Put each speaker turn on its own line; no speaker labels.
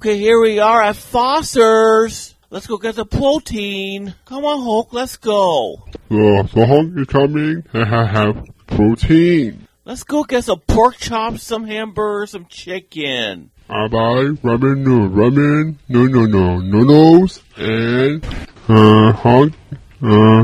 Okay, here we are at Foster's. Let's go get the protein. Come on, Hulk, let's go.
So Hulk is coming and have protein.
Let's go get some pork chops, some hamburgers, some chicken.
I buy ramen noodles, and Hulk